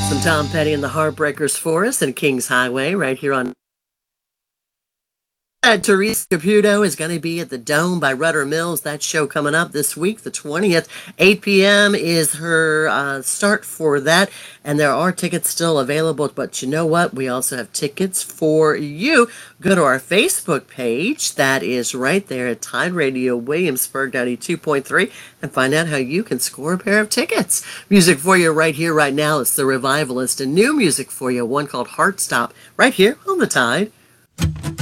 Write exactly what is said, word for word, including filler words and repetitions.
Some Tom Petty and the Heartbreakers for us and Kings Highway right here on. Uh, Teresa Caputo is going to be at the Dome by Rudder Mills. That show coming up this week, the twentieth, eight p.m. is her uh, start for that. And there are tickets still available. But you know what? We also have tickets for you. Go to our Facebook page. That is right there at Tide Radio Williamsburg ninety-two point three and find out how you can score a pair of tickets. Music for you right here, right now. It's The Revivalist and new music for you, one called Heartstop, right here on the Tide.